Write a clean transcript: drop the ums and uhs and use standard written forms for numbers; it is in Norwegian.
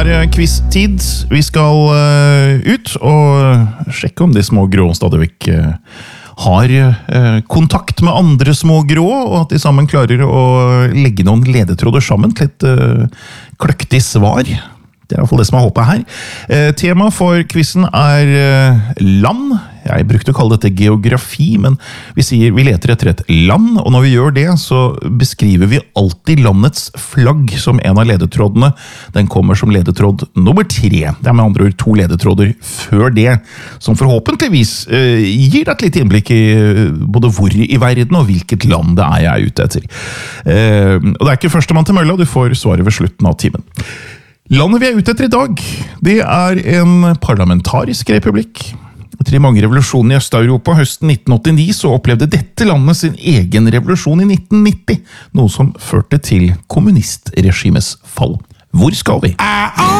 det quiz-tid. Vi skal ut og sjekke om de små grå stadig vekk har kontakt med andre små grå, og at de sammen klarer å legge noen ledetråder sammen til et kløktig svar. Det er i hvert fall det som er håpet her. Tema for quizen land. Jeg brukte å kalle dette geografi, men vi leter etter et land, og når vi gjør det, så beskriver vi alltid landets flagg som en av ledetrådene. Den kommer som ledetråd nummer 3. Det er med andre ord 2 ledetråder før det, som forhåpentligvis gir deg et litt innblikk i både hvor i verden og hvilket land det jeg er ute etter. Og det er ikke førstemann til mølla, du får svaret ved slutten av timen. Landet vi er ute etter i dag, det er en parlamentarisk republikk. Etter mange revolusjoner i Øst-Europa høsten 1989 så opplevde dette landet sin egen revolusjon i 1990, noe som førte til kommunistregimets fall. Hvor skal vi?